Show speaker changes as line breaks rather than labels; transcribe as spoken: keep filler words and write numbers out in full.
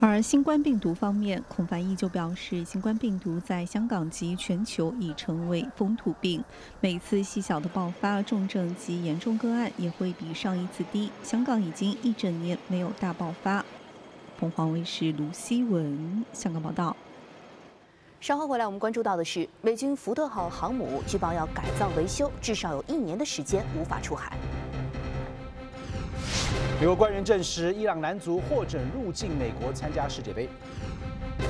而新冠病毒方面，孔繁毅就表示，新冠病毒在香港及全球已成为风土病，每次细小的爆发，重症及严重个案也会比上一次低。香港已经一整年没有大爆发。凤凰卫视卢希文香港报道。
稍后回来，我们关注到的是，美军福特号航母据报要改造维修，至少有一年的时间无法出海。
美国官员证实，伊朗男足获准入境美国参加世界杯。